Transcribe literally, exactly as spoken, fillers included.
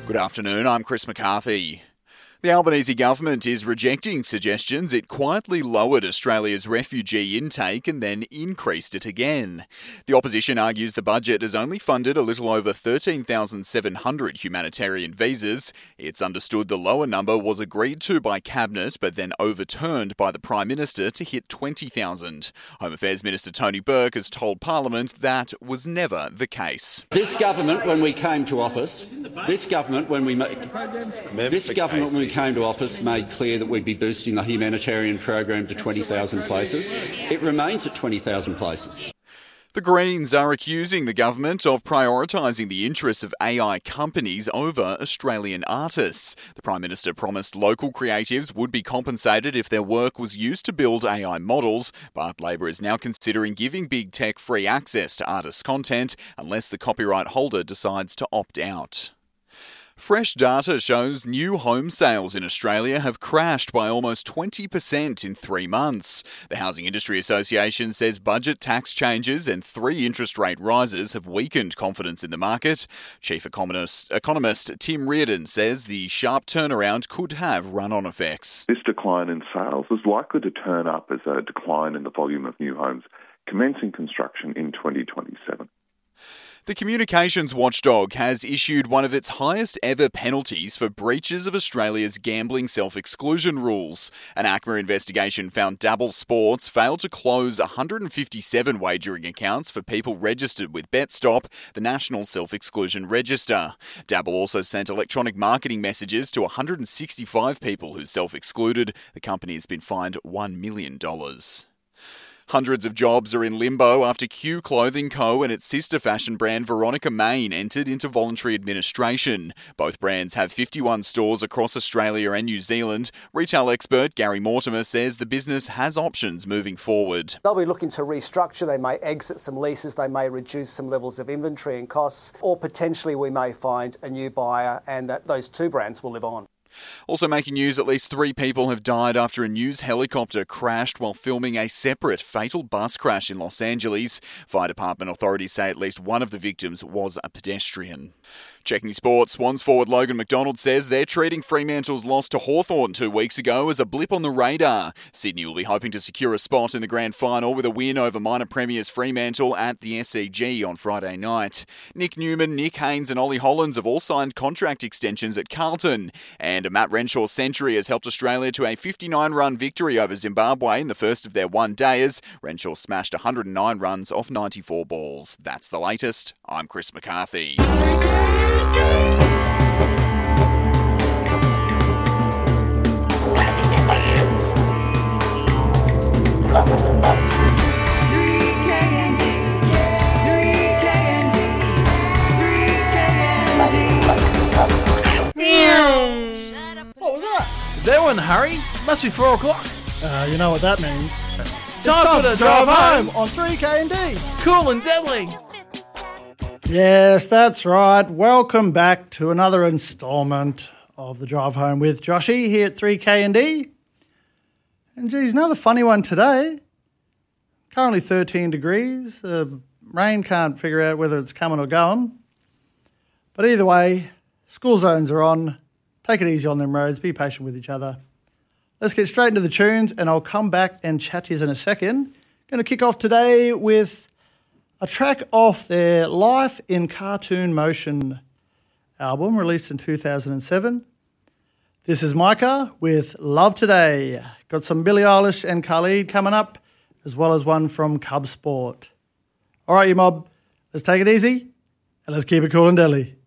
Good afternoon, I'm Chris McCarthy. The Albanese government is rejecting suggestions it quietly lowered Australia's refugee intake and then increased it again. The opposition argues the budget has only funded a little over thirteen thousand seven hundred humanitarian visas. It's understood the lower number was agreed to by Cabinet but then overturned by the Prime Minister to hit twenty thousand. Home Affairs Minister Tony Burke has told Parliament that was never the case. This government, when we came to office, this government, when we ma- this government, when we came to office, made clear that we'd be boosting the humanitarian program to twenty thousand places. It remains at twenty thousand places. The Greens are accusing the government of prioritising the interests of A I companies over Australian artists. The Prime Minister promised local creatives would be compensated if their work was used to build A I models, but Labor is now considering giving big tech free access to artists' content unless the copyright holder decides to opt out. Fresh data shows new home sales in Australia have crashed by almost twenty percent in three months. The Housing Industry Association says budget tax changes and three interest rate rises have weakened confidence in the market. Chief economist, economist Tim Reardon says the sharp turnaround could have run-on effects. This decline in sales is likely to turn up as a decline in the volume of new homes commencing construction in twenty twenty-seven. The communications watchdog has issued one of its highest ever penalties for breaches of Australia's gambling self-exclusion rules. An ACMA investigation found Dabble Sports failed to close one hundred fifty-seven wagering accounts for people registered with BetStop, the national self-exclusion register. Dabble also sent electronic marketing messages to one hundred sixty-five people who self-excluded. The company has been fined one million dollars. Hundreds of jobs are in limbo after Q Clothing Co and its sister fashion brand Veronica Maine entered into voluntary administration. Both brands have fifty-one stores across Australia and New Zealand. Retail expert Gary Mortimer says the business has options moving forward. They'll be looking to restructure, they may exit some leases, they may reduce some levels of inventory and costs, or potentially we may find a new buyer and that those two brands will live on. Also making news, at least three people have died after a news helicopter crashed while filming a separate fatal bus crash in Los Angeles. Fire department authorities say at least one of the victims was a pedestrian. Checking sports, Swans forward Logan McDonald says they're treating Fremantle's loss to Hawthorn two weeks ago as a blip on the radar. Sydney will be hoping to secure a spot in the grand final with a win over minor premiers Fremantle at the S C G on Friday night. Nick Newman, Nick Haynes and Ollie Hollands have all signed contract extensions at Carlton. And a Matt Renshaw century has helped Australia to a fifty-nine run victory over Zimbabwe in the first of their one-dayers. Renshaw smashed one hundred nine runs off ninety-four balls. That's the latest. I'm Chris McCarthy. What was that? That one, hurry. Must be four o'clock. Uh, you know what that means. Time, time for the drive, drive home on three K and D. Cool and deadly. Yes, that's right. Welcome back to another instalment of the Drive Home with Joshy here at three K and D. And geez, another funny one today. Currently thirteen degrees. Uh, rain can't figure out whether it's coming or going. But either way, school zones are on. Take it easy on them roads. Be patient with each other. Let's get straight into the tunes and I'll come back and chat to you in a second. Going to kick off today with a track off their Life in Cartoon Motion album released in two thousand seven. This is Micah with Love Today. Got some Billie Eilish and Khalid coming up, as well as one from Cub Sport. All right, you mob, let's take it easy and let's keep it cool and deadly.